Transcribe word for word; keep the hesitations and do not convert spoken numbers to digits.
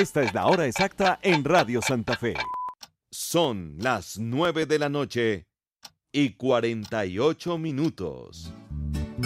Esta es la hora exacta en Radio Santa Fe. Son las nueve de la noche y cuarenta y ocho minutos.